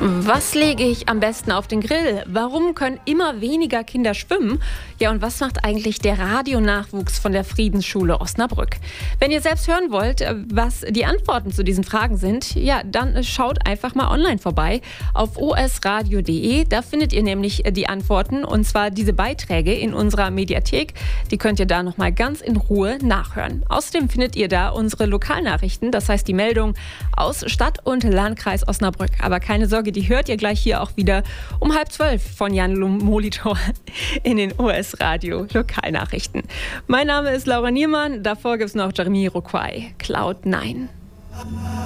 Was lege ich am besten auf den Grill? Warum können immer weniger Kinder schwimmen? Ja, und was macht eigentlich der Radionachwuchs von der Friedensschule Osnabrück? Wenn ihr selbst hören wollt, was die Antworten zu diesen Fragen sind, ja, dann schaut einfach mal online vorbei auf osradio.de. Da findet ihr nämlich die Antworten, und zwar diese Beiträge in unserer Mediathek. Die könnt ihr da nochmal ganz in Ruhe nachhören. Außerdem findet ihr da unsere Lokalnachrichten, das heißt die Meldung aus Stadt und Landkreis Osnabrück. Aber keine Sorge, die hört ihr gleich hier auch wieder um 11:30 von Jan Molitor in den OS-Radio Lokalnachrichten. Mein Name ist Laura Niermann, davor gibt es noch Jeremy Roquai, Cloud9.